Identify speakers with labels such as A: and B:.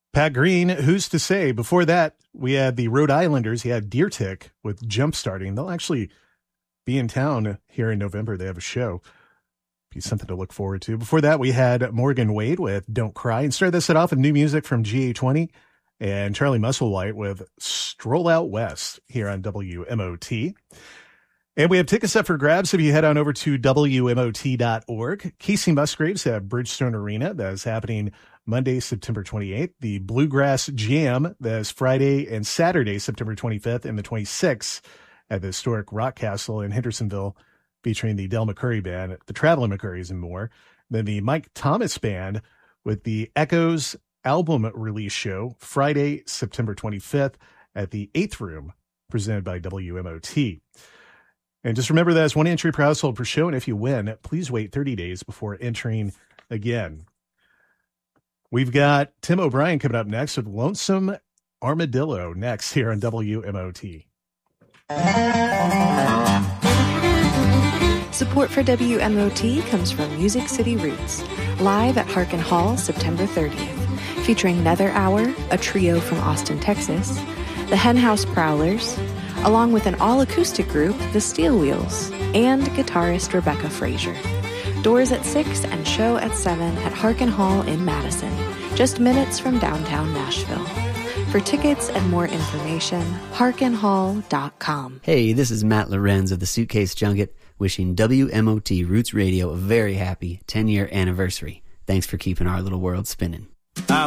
A: Pat Green, Who's to Say? Before that, we had the Rhode Islanders. He had Deer Tick with Jump Starting. They'll actually be in town here in November. They have a show. Be something to look forward to. Before that, we had Morgan Wade with Don't Cry. And started this set off with new music from GA20 and Charlie Musselwhite with Stroll Out West here on WMOT. And we have tickets up for grabs if you head on over to WMOT.org. Casey Musgraves at Bridgestone Arena. That is happening Monday, September 28th. The Bluegrass Jam, that is Friday and Saturday, September 25th and the 26th at the historic Rock Castle in Hendersonville, featuring the Del McCoury Band, the Traveling McCourys, and more. Then the Mike Thomas Band with the Echoes album release show, Friday, September 25th at the 8th Room, presented by WMOT. And just remember that it's one entry per household per show, and if you win, please wait 30 days before entering again. We've got Tim O'Brien coming up next with Lonesome Armadillo next here on WMOT.
B: Support for WMOT comes from Music City Roots, live at Harkin Hall September 30th, featuring Nether Hour, a trio from Austin, Texas, the Henhouse Prowlers, along with an all-acoustic group, the Steel Wheels, and guitarist Rebecca Frazier. Doors at 6 and show at 7 at Harkin Hall in Madison, just minutes from downtown Nashville. For tickets and more information, harkinhall.com.
C: Hey, this is Matt Lorenz of the Suitcase Junket, wishing WMOT Roots Radio a very happy 10-year anniversary. Thanks for keeping our little world spinning.